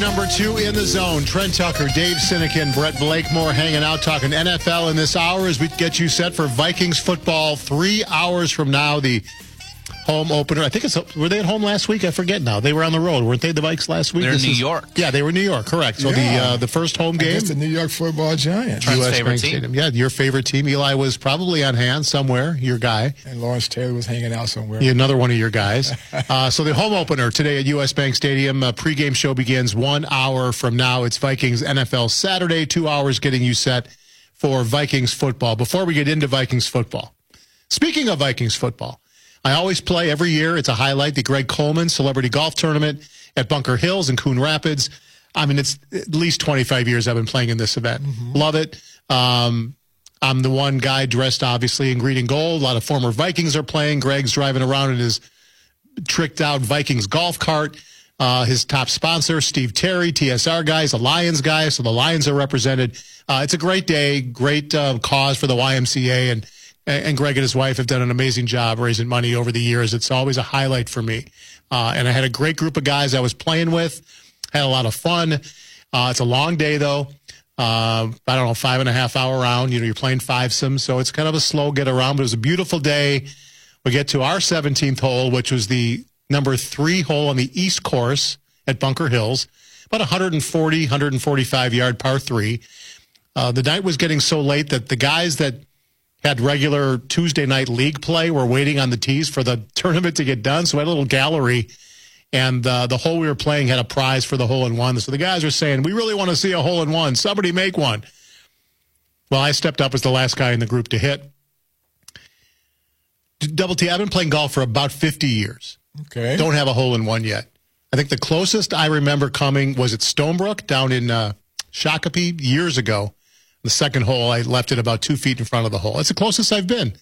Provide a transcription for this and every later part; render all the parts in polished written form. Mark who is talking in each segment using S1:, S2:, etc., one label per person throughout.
S1: number 2 in the zone. Trent Tucker, Dave Sinekin, Brett Blakemore hanging out talking NFL in this hour as we get you set for Vikings football 3 hours from now. The home opener. I think were they at home last week? I forget now. They were on the road, weren't they, the Vikes last week?
S2: They're in New York.
S1: Yeah, they were in New York, correct. So the first home game.
S3: Against the New York Football Giants.
S2: Trent's
S1: US
S2: favorite
S1: Stadium.
S2: team.
S1: Yeah, your favorite team. Eli was probably on hand somewhere, your guy.
S3: And Lawrence Taylor was hanging out somewhere.
S1: Yeah, another one of your guys. So the home opener today at US Bank Stadium. Pregame show begins 1 hour from now. It's Vikings NFL Saturday, 2 hours getting you set for Vikings football. Before we get into Vikings football, speaking of Vikings football, I always play every year. It's a highlight, the Greg Coleman Celebrity Golf Tournament at Bunker Hills in Coon Rapids. I mean, it's at least 25 years I've been playing in this event. Mm-hmm. Love it. I'm the one guy dressed, obviously, in green and gold. A lot of former Vikings are playing. Greg's driving around in his tricked-out Vikings golf cart. His top sponsor, Steve Terry, TSR guys, a Lions guy, so the Lions are represented. It's a great day, great cause for the YMCA, and Greg and his wife have done an amazing job raising money over the years. It's always a highlight for me. And I had a great group of guys I was playing with. Had a lot of fun. It's a long day, though. I don't know, 5.5 hour round. You know, you're playing fivesome, so it's kind of a slow get around. But it was a beautiful day. We get to our 17th hole, which was the number 3 hole on the East Course at Bunker Hills. About 140, 145-yard par 3. The night was getting so late that the guys that had regular Tuesday night league play were waiting on the tees for the tournament to get done. So we had a little gallery, and the hole we were playing had a prize for the hole-in-one. So the guys were saying, we really want to see a hole-in-one. Somebody make one. Well, I stepped up as the last guy in the group to hit. Double T, I've been playing golf for about 50 years.
S3: Okay.
S1: Don't have a hole-in-one yet. I think the closest I remember coming was at Stonebrook down in Shakopee years ago. The second hole, I left it about 2 feet in front of the hole. It's the closest I've been.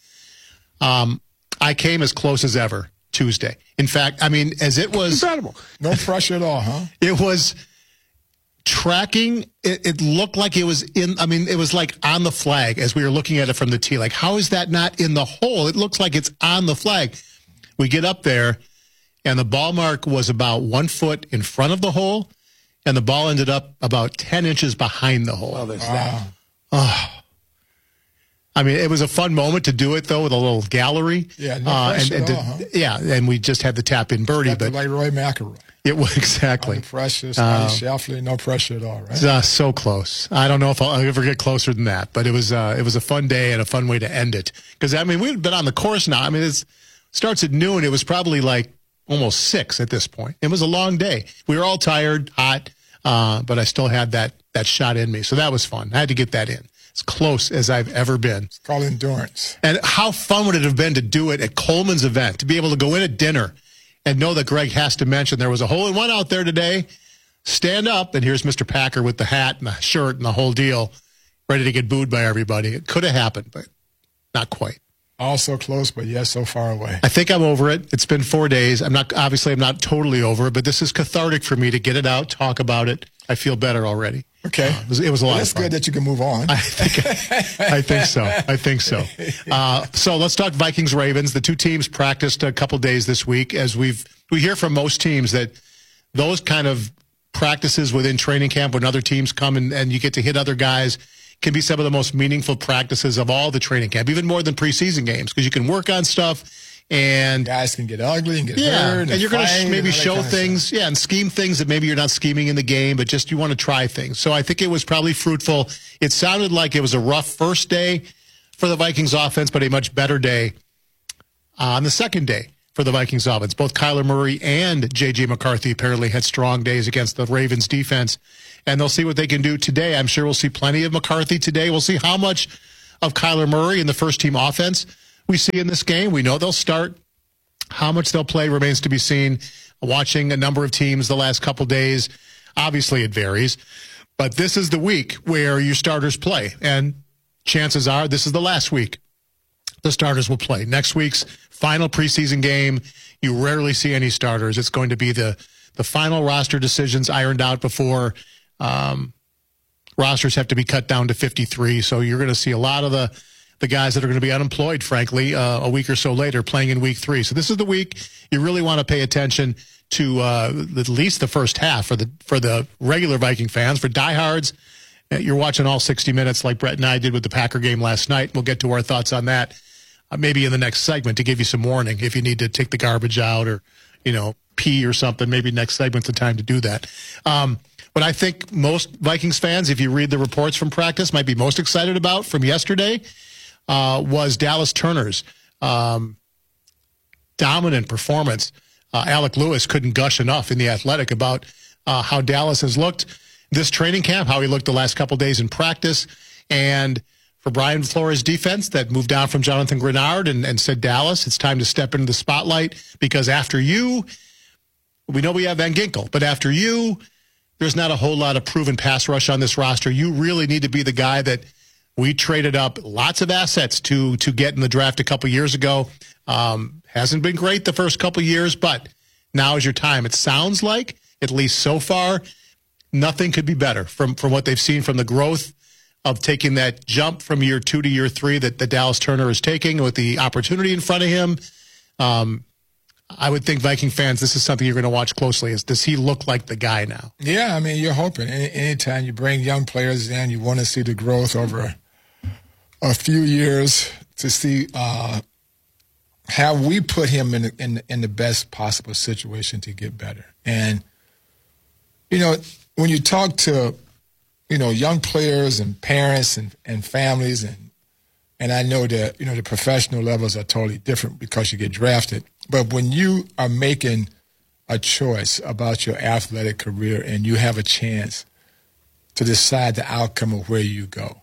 S1: I came as close as ever Tuesday. In fact, I mean, as it was...
S3: Incredible. No pressure at all, huh?
S1: It was tracking. It looked like it was in... I mean, it was like on the flag as we were looking at it from the tee. Like, how is that not in the hole? It looks like it's on the flag. We get up there, and the ball mark was about 1 foot in front of the hole, and the ball ended up about 10 inches behind the hole.
S3: Oh, there's that.
S1: Oh, I mean, it was a fun moment to do it, though, with a little gallery.
S3: Yeah, no pressure at all, huh?
S1: Yeah, and we just had the tap-in birdie. But
S3: like Roy McIlroy.
S1: It was exactly.
S3: No pressure, Schauffele, no pressure at all, right?
S1: So close. I don't know if I'll ever get closer than that, but it was a fun day and a fun way to end it. Because, I mean, we've been on the course now. I mean, it starts at noon. It was probably like almost 6 at this point. It was a long day. We were all tired, hot, but I still had that shot in me. So that was fun. I had to get that in. As close as I've ever been.
S3: It's called endurance.
S1: And how fun would it have been to do it at Coleman's event, to be able to go in at dinner and know that Greg has to mention there was a hole-in-one out there today. Stand up, and here's Mr. Packer with the hat and the shirt and the whole deal, ready to get booed by everybody. It could have happened, but not quite.
S3: All so close, but yet so far away.
S1: I think I'm over it. It's been 4 days. I'm not totally over it, but this is cathartic for me to get it out, talk about it. I feel better already.
S3: Okay.
S1: It was a lot of fun.
S3: That's good that you can move on.
S1: I think so. So let's talk Vikings-Ravens. The two teams practiced a couple days this week. As we hear from most teams that those kind of practices within training camp when other teams come and you get to hit other guys can be some of the most meaningful practices of all the training camp, even more than preseason games, because you can work on stuff. And
S3: guys can get ugly and get hurt.
S1: And you're going to maybe show things, and scheme things that maybe you're not scheming in the game, but just you want to try things. So I think it was probably fruitful. It sounded like it was a rough first day for the Vikings offense, but a much better day on the second day for the Vikings offense. Both Kyler Murray and J.J. McCarthy apparently had strong days against the Ravens defense, and they'll see what they can do today. I'm sure we'll see plenty of McCarthy today. We'll see how much of Kyler Murray in the first-team offense we see in this game. We know they'll start. How much they'll play remains to be seen. Watching a number of teams the last couple days, obviously it varies. But this is the week where your starters play. And chances are this is the last week the starters will play. Next week's final preseason game, you rarely see any starters. It's going to be the final roster decisions ironed out before rosters have to be cut down to 53. So you're going to see a lot of the the guys that are going to be unemployed, frankly, a week or so later, playing in week 3. So this is the week you really want to pay attention to at least the first half for the regular Viking fans. For diehards, you're watching all 60 minutes like Brett and I did with the Packer game last night. We'll get to our thoughts on that maybe in the next segment to give you some warning if you need to take the garbage out or, pee or something. Maybe next segment's the time to do that. What I think most Vikings fans, if you read the reports from practice, might be most excited about from yesterday was Dallas Turner's dominant performance. Alec Lewis couldn't gush enough in The Athletic about how Dallas has looked this training camp, how he looked the last couple days in practice. And for Brian Flores' defense that moved down from Jonathan Grenard and said, Dallas, it's time to step into the spotlight because after you, we know we have Van Ginkel, but after you, there's not a whole lot of proven pass rush on this roster. You really need to be the guy that we traded up lots of assets to get in the draft a couple years ago. Hasn't been great the first couple years, but now is your time. It sounds like, at least so far, nothing could be better from what they've seen from the growth of taking that jump from year 2 to year 3 that the Dallas Turner is taking with the opportunity in front of him. I would think Viking fans, this is something you're going to watch closely. Does he look like the guy now?
S3: Yeah, I mean, you're hoping. Anytime you bring young players in, you want to see the growth over a few years to see how we put him in the best possible situation to get better. And, when you talk to, young players and parents and families, and I know that, the professional levels are totally different because you get drafted. But when you are making a choice about your athletic career and you have a chance to decide the outcome of where you go,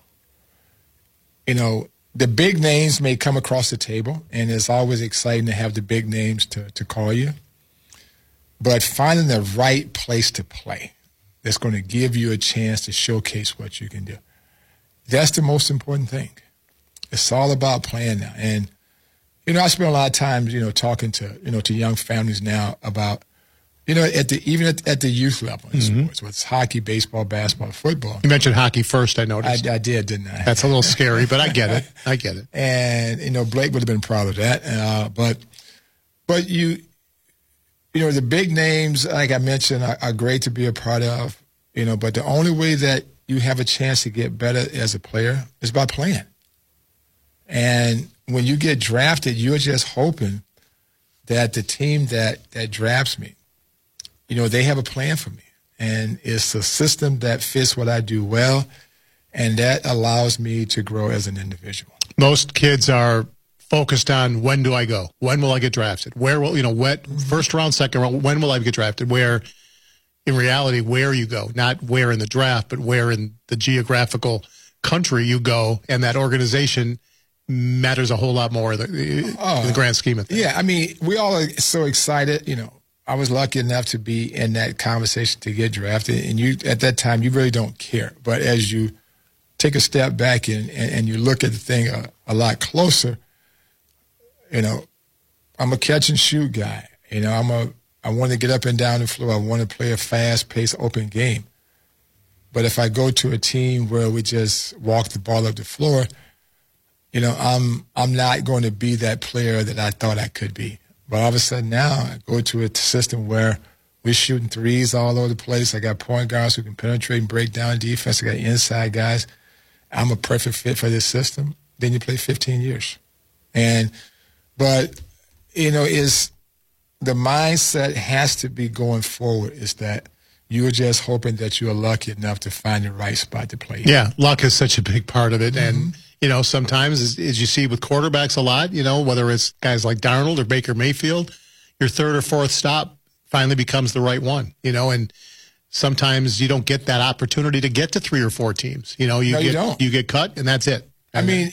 S3: the big names may come across the table, and it's always exciting to have the big names to call you. But finding the right place to play that's going to give you a chance to showcase what you can do, that's the most important thing. It's all about playing now. And, I spend a lot of time, talking to young families now about, even at the youth level in sports, whether it's hockey, baseball, basketball, football.
S1: You mentioned hockey first, I noticed.
S3: I did, didn't I?
S1: That's a little scary, but I get it.
S3: And, Blake would have been proud of that. But the big names, like I mentioned, are great to be a part of, but the only way that you have a chance to get better as a player is by playing. And when you get drafted, you're just hoping that the team that drafts me, they have a plan for me. And it's a system that fits what I do well, and that allows me to grow as an individual.
S1: Most kids are focused on when do I go? When will I get drafted? Where will, first round, second round, when will I get drafted? Where, in reality, where you go, not where in the draft, but where in the geographical country you go, and that organization matters a whole lot more in the grand scheme of things.
S3: Yeah, I mean, we all are so excited. I was lucky enough to be in that conversation to get drafted, and at that time, you really don't care. But as you take a step back and you look at the thing a lot closer, I'm a catch and shoot guy. I want to get up and down the floor. I want to play a fast-paced, open game. But if I go to a team where we just walk the ball up the floor, I'm not going to be that player that I thought I could be. But all of a sudden now I go to a system where we're shooting threes all over the place. I got point guards who can penetrate and break down defense. I got inside guys. I'm a perfect fit for this system. Then you play 15 years. But is the mindset has to be going forward is that you're just hoping that you're lucky enough to find the right spot to play.
S1: Yeah, luck is such a big part of it. And, sometimes, as you see with quarterbacks a lot, whether it's guys like Darnold or Baker Mayfield, your third or fourth stop finally becomes the right one, and sometimes you don't get that opportunity to get to 3 or 4 teams. You don't. You get cut, and that's it.
S3: I mean,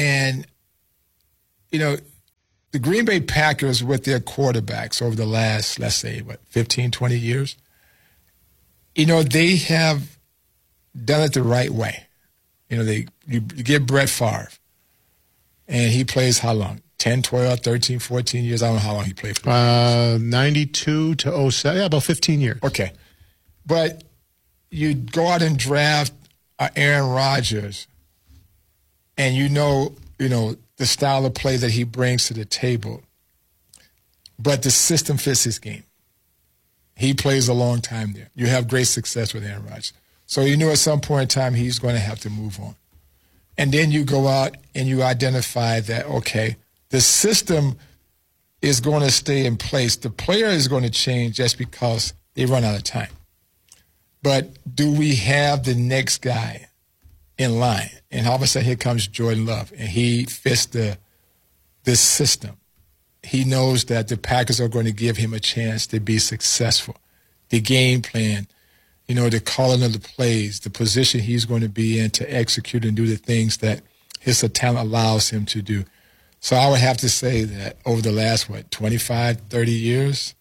S3: the Green Bay Packers with their quarterbacks over the last, let's say, 15, 20 years, they have done it the right way. You get Brett Favre, and he plays how long? 10, 12, 13, 14 years? I don't know how long he played for.
S1: 92 to 07, about 15 years.
S3: Okay. But you go out and draft Aaron Rodgers, and the style of play that he brings to the table. But the system fits his game. He plays a long time there. You have great success with Aaron Rodgers. So you knew at some point in time he's going to have to move on. And then you go out and you identify that, okay, the system is going to stay in place. The player is going to change just because they run out of time. But do we have the next guy in line? And all of a sudden here comes Jordan Love, and he fits this system. He knows that the Packers are going to give him a chance to be successful. The game plan, the calling of the plays, the position he's going to be in to execute and do the things that his talent allows him to do. So I would have to say that over the last, 25, 30 years,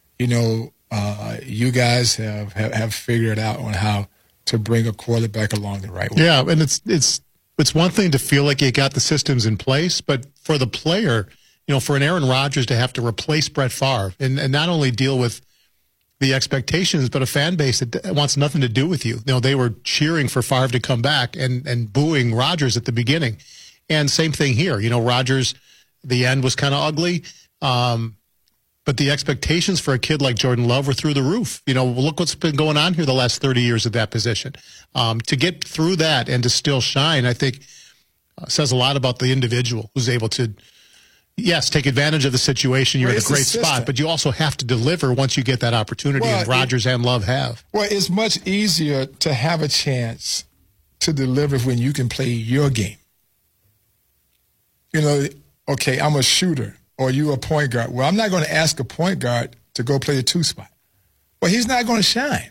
S3: you guys have figured out on how to bring a quarterback along the right way.
S1: Yeah, and it's one thing to feel like you got the systems in place, but for the player, for an Aaron Rodgers to have to replace Brett Favre and not only deal with the expectations, but a fan base that wants nothing to do with you. They were cheering for Favre to come back and booing Rodgers at the beginning. And same thing here. Rodgers, the end was kind of ugly. But the expectations for a kid like Jordan Love were through the roof. Look what's been going on here the last 30 years at that position. To get through that and to still shine, I think says a lot about the individual who's able to, yes, take advantage of the situation. You're in a great spot, but you also have to deliver once you get that opportunity, and Rodgers and Love have.
S3: Well, it's much easier to have a chance to deliver when you can play your game. Okay, I'm a shooter, or you a point guard. Well, I'm not going to ask a point guard to go play the 2 spot. Well, he's not going to shine.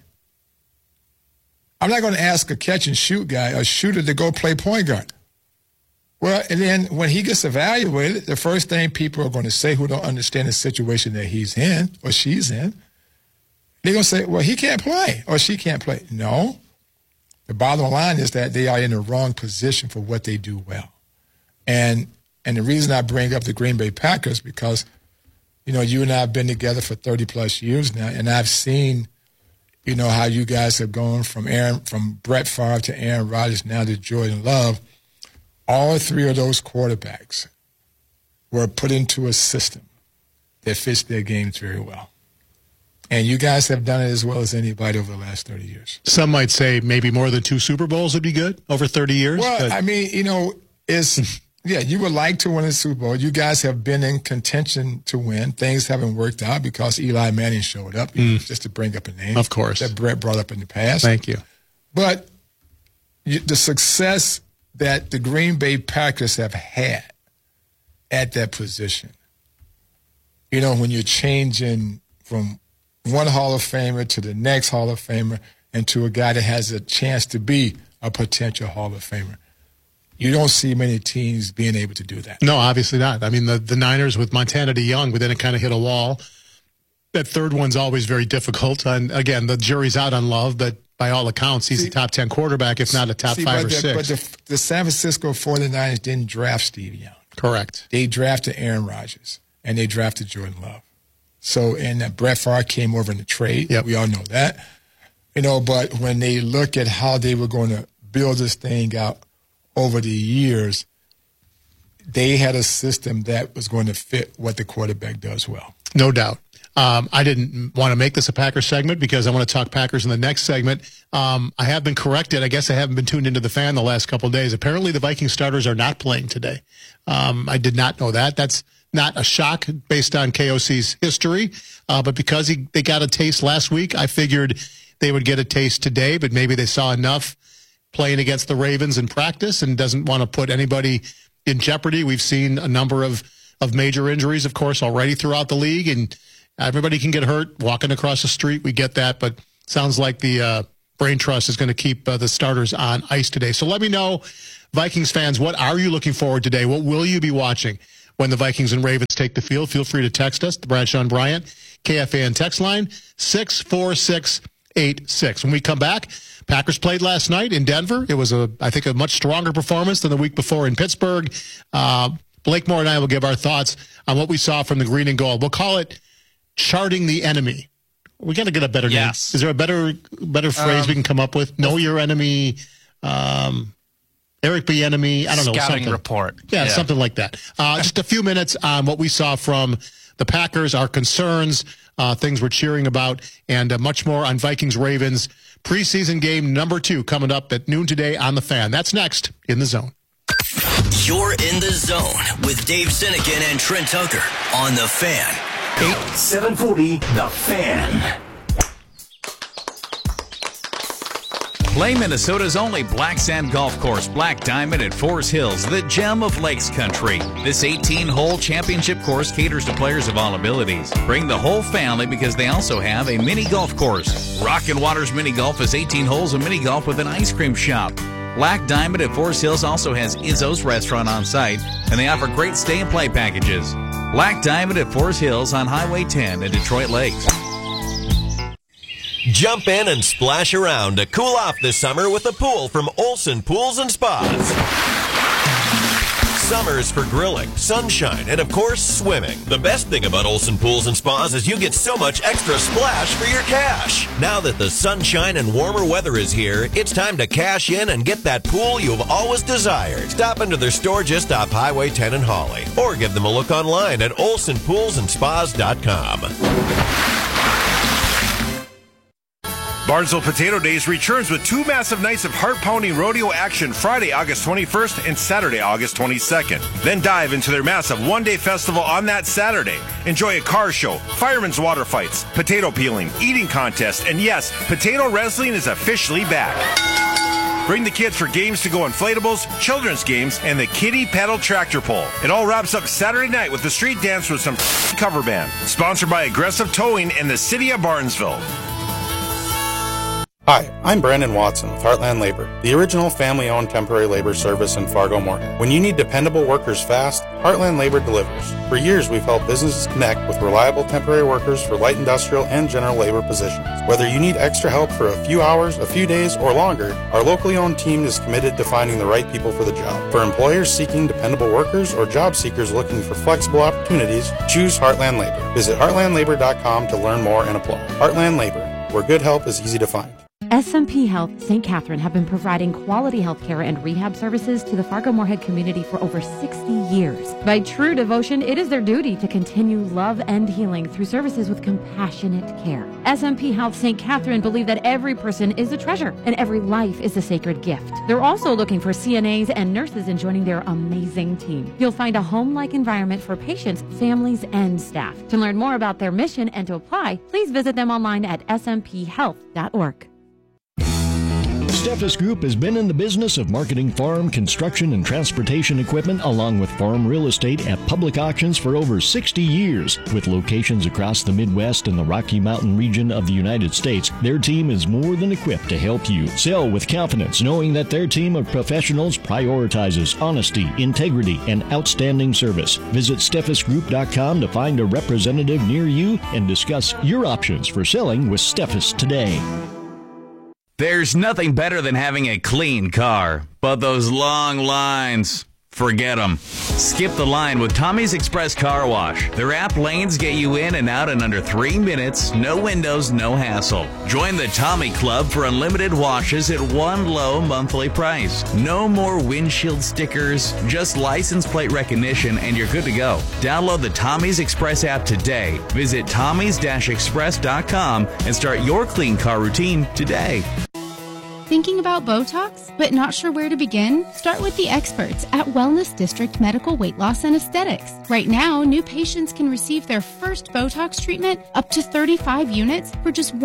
S3: I'm not going to ask a catch and shoot guy, a shooter, to go play point guard. Well, and then when he gets evaluated, the first thing people are going to say who don't understand the situation that he's in or she's in, they're going to say, well, he can't play or she can't play. No. The bottom line is that they are in the wrong position for what they do well. And the reason I bring up the Green Bay Packers, because, you and I have been together for 30-plus years now, and I've seen, how you guys have gone from Brett Favre to Aaron Rodgers now to Jordan Love. All 3 of those quarterbacks were put into a system that fits their games very well. And you guys have done it as well as anybody over the last 30 years.
S1: Some might say maybe more than 2 Super Bowls would be good over 30 years.
S3: Well, I mean, it's... Yeah, you would like to win a Super Bowl. You guys have been in contention to win. Things haven't worked out because Eli Manning showed up, just to bring up a name.
S1: Of course.
S3: That Brett brought up in the past.
S1: Thank you.
S3: But the success that the Green Bay Packers have had at that position, when you're changing from one Hall of Famer to the next Hall of Famer and to a guy that has a chance to be a potential Hall of Famer, you don't see many teams being able to do that.
S1: No, obviously not. I mean, the Niners with Montana to Young, but then it kind of hit a wall. That third one's always very difficult. And again, the jury's out on Love, but by all accounts, he's a top 10 quarterback, if not a top 5 or 6.
S3: But the San Francisco 49ers didn't draft Steve Young.
S1: Correct.
S3: They drafted Aaron Rodgers, and they drafted Jordan Love. So, and Brett Favre came over in the trade.
S1: Yep.
S3: We all know that. But when they look at how they were going to build this thing out over the years, they had a system that was going to fit what the quarterback does well.
S1: No doubt. I didn't want to make this a Packers segment because I want to talk Packers in the next segment. I have been corrected. I guess I haven't been tuned into the fan the last couple of days. Apparently the Viking starters are not playing today. I did not know that. That's not a shock based on KOC's history. But because they got a taste last week, I figured they would get a taste today, but maybe they saw enough playing against the Ravens in practice and doesn't want to put anybody in jeopardy. We've seen a number of major injuries, of course, already throughout the league, and everybody can get hurt walking across the street. We get that, but sounds like the Brain Trust is going to keep the starters on ice today. So let me know, Vikings fans, what are you looking forward to today? What will you be watching when the Vikings and Ravens take the field? Feel free to text us, the Bradshaw and Bryant KFAN text line, 64686. When we come back, Packers played last night in Denver. It was, I think, a much stronger performance than the week before in Pittsburgh. Blake Moore and I will give our thoughts on what we saw from the green and gold. We'll call it charting the enemy. We got to get a better name. Is there a better phrase we can come up with? Know your enemy. Eric Bieniemy, I don't know.
S2: Scouting report.
S1: Yeah, something like that. Just a few minutes on what we saw from the Packers, our concerns, things we're cheering about, and much more on Vikings-Ravens preseason game number 2 coming up at noon today on The Fan. That's next in The Zone.
S4: You're in The Zone with Dave Sinekin and Trent Tucker on The Fan. 740 The Fan.
S5: Play Minnesota's only black sand golf course, Black Diamond at Forest Hills, the gem of Lakes Country. This 18-hole championship course caters to players of all abilities. Bring the whole family because they also have a mini golf course. Rockin' Waters Mini Golf is 18 holes of mini golf with an ice cream shop. Black Diamond at Forest Hills also has Izzo's restaurant on site, and they offer great stay and play packages. Black Diamond at Forest Hills on Highway 10 in Detroit Lakes.
S6: Jump in and splash around to cool off this summer with a pool from Olson Pools and Spas. Summer's for grilling, sunshine, and of course, swimming. The best thing about Olson Pools and Spas is you get so much extra splash for your cash. Now that the sunshine and warmer weather is here, it's time to cash in and get that pool you've always desired. Stop into their store just off Highway 10 in Hawley, or give them a look online at olsonpoolsandspas.com.
S7: Barnesville Potato Days returns with 2 massive nights of heart-pounding rodeo action Friday, August 21st and Saturday, August 22nd. Then dive into their massive one-day festival on that Saturday. Enjoy a car show, firemen's water fights, potato peeling, eating contest, and yes, potato wrestling is officially back. Bring the kids for games to go inflatables, children's games, and the kiddie paddle tractor pull. It all wraps up Saturday night with the street dance with some cover band. Sponsored by Aggressive Towing and the City of Barnesville.
S8: Hi, I'm Brandon Watson with Heartland Labor, the original family-owned temporary labor service in Fargo-Moorhead. When you need dependable workers fast, Heartland Labor delivers. For years, we've helped businesses connect with reliable temporary workers for light industrial and general labor positions. Whether you need extra help for a few hours, a few days, or longer, our locally owned team is committed to finding the right people for the job. For employers seeking dependable workers or job seekers looking for flexible opportunities, choose Heartland Labor. Visit heartlandlabor.com to learn more and apply. Heartland Labor, where good help is easy to find.
S9: SMP Health St. Catherine have been providing quality health care and rehab services to the Fargo-Moorhead community for over 60 years. By true devotion, it is their duty to continue love and healing through services with compassionate care. SMP Health St. Catherine believe that every person is a treasure and every life is a sacred gift. They're also looking for CNAs and nurses in joining their amazing team. You'll find a home-like environment for patients, families, and staff. To learn more about their mission and to apply, please visit them online at smphealth.org.
S10: Steffes Group has been in the business of marketing farm, construction, and transportation equipment along with farm real estate at public auctions for over 60 years. With locations across the Midwest and the Rocky Mountain region of the United States, their team is more than equipped to help you sell with confidence, knowing that their team of professionals prioritizes honesty, integrity, and outstanding service. Visit SteffesGroup.com to find a representative near you and discuss your options for selling with Steffes today.
S5: There's nothing better than having a clean car, but those long lines, forget them. Skip the line with Tommy's Express Car Wash. Their app lanes get you in and out in under 3 minutes, no windows, no hassle. Join the Tommy Club for unlimited washes at one low monthly price. No more windshield stickers, just license plate recognition and you're good to go. Download the Tommy's Express app today. Visit tommys-express.com and start your clean car routine today.
S11: Thinking about Botox, but not sure where to begin? Start with the experts at Wellness District Medical Weight Loss and Aesthetics. Right now, new patients can receive their first Botox treatment up to 35 units for just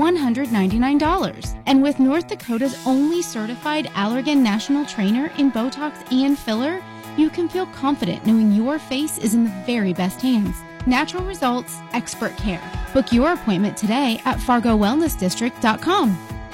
S11: $199. And with North Dakota's only certified Allergan National Trainer in Botox and filler, you can feel confident knowing your face is in the very best hands. Natural results, expert care. Book your appointment today at FargoWellnessDistrict.com.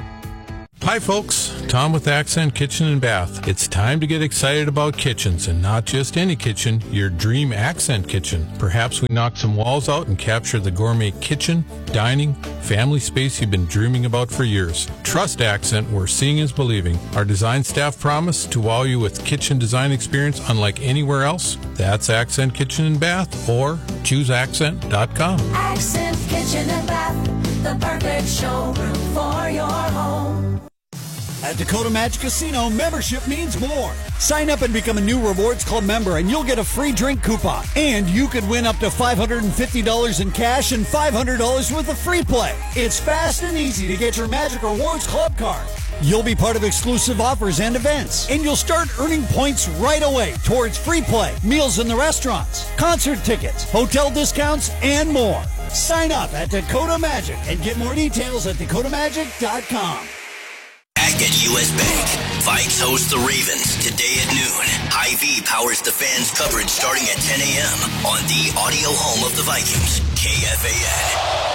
S12: Hi folks, Tom with Accent Kitchen and Bath. It's time to get excited about kitchens, and not just any kitchen, your dream Accent kitchen. Perhaps we knock some walls out and capture the gourmet kitchen, dining, family space you've been dreaming about for years. Trust Accent, where seeing is believing. Our design staff promise to wow you with kitchen design experience unlike anywhere else. That's Accent Kitchen and Bath, or chooseaccent.com.
S13: Accent Kitchen and Bath, the perfect showroom for your home.
S2: At Dakota Magic Casino, membership means more. Sign up and become a new Rewards Club member, and you'll get a free drink coupon. And you could win up to $550 in cash and $500 worth of free play. It's fast and easy to get your Magic Rewards Club card. You'll be part of exclusive offers and events, and you'll start earning points right away towards free play, meals in the restaurants, concert tickets, hotel discounts, and more. Sign up at Dakota Magic and get more details at dakotamagic.com.
S4: Back at U.S. Bank, Vikes host the Ravens today at noon. Hy-Vee powers the fans' coverage starting at 10 a.m. on the audio home of the Vikings, KFAN.